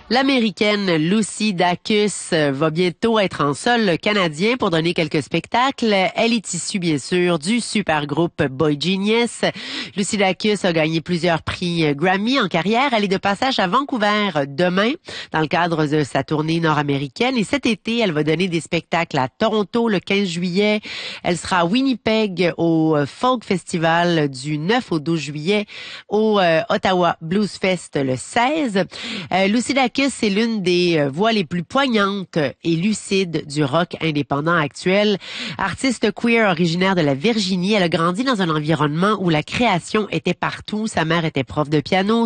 L'Américaine Lucy Dacus va bientôt être en sol canadien pour donner quelques spectacles. Elle est issue, bien sûr, du super groupe Boy Genius. Lucy Dacus a gagné plusieurs prix Grammy en carrière. Elle est de passage à Vancouver demain dans le cadre de sa tournée nord-américaine. Et cet été, elle va donner des spectacles à Toronto le 15 juillet. Elle sera à Winnipeg au Folk Festival du 9 au 12 juillet, au Ottawa Blues Fest le 16. Lucy Dacus, c'est l'une des voix les plus poignantes et lucides du rock indépendant actuel. Artiste queer originaire de la Virginie, elle a grandi dans un environnement où la création était partout. Sa mère était prof de piano.